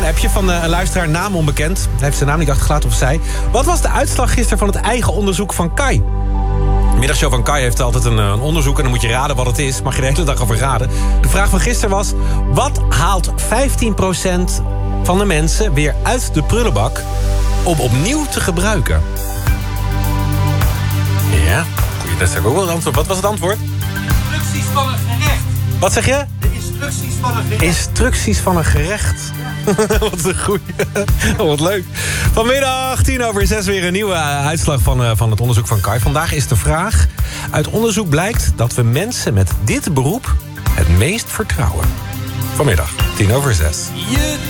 een appje van een luisteraar, naam onbekend. Hij heeft zijn naam niet achtergelaten of zij. Wat was de uitslag gisteren van het eigen onderzoek van Kai? De middagshow van Kai heeft altijd een onderzoek en dan moet je raden wat het is. Mag je de hele dag over raden. De vraag van gisteren was: wat haalt 15% van de mensen weer uit de prullenbak om opnieuw te gebruiken? Ja, goeie, dat is ook wel het antwoord. Wat was het antwoord? Instructies van een gerecht. Wat zeg je? De instructies van een gerecht. Instructies van een gerecht. Ja. Wat een goeie. Oh, wat leuk. Vanmiddag 5:50 weer een nieuwe uitslag van het onderzoek van Kai. Vandaag is de vraag: uit onderzoek blijkt dat we mensen met dit beroep het meest vertrouwen. Vanmiddag 5:50. Je